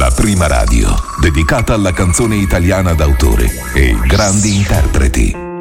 la prima radio dedicata alla canzone italiana d'autore e grandi interpreti.